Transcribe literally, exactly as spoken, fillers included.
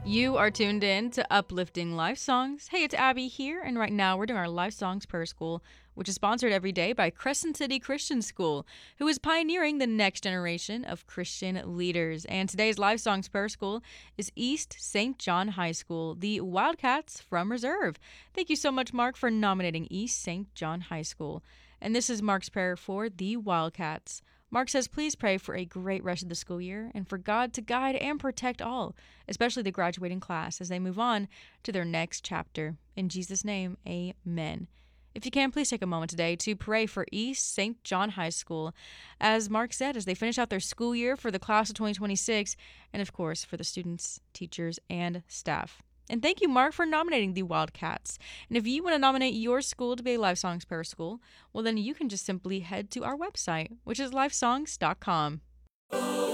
You are tuned in to Uplifting Life Songs. Hey, it's Abby here, and right now we're doing our Life Songs Prayer School, which is sponsored every day by Crescent City Christian School, who is pioneering the next generation of Christian leaders. And today's Life Songs Prayer School is East Saint John High School, the Wildcats from Reserve. Thank you so much, Mark, for nominating East Saint John High School. And this is Mark's prayer for the Wildcats. Mark says, please pray for a great rest of the school year and for God to guide and protect all, especially the graduating class, as they move on to their next chapter. In Jesus' name, amen. If you can, please take a moment today to pray for East Saint John High School, as Mark said, as they finish out their school year for the class of twenty twenty-six, and of course for the students, teachers, and staff. And thank you, Mark, for nominating the Wildcats. And if you want to nominate your school to be a Life Songs Prayer School, well, then you can just simply head to our website, which is lifesongs dot com.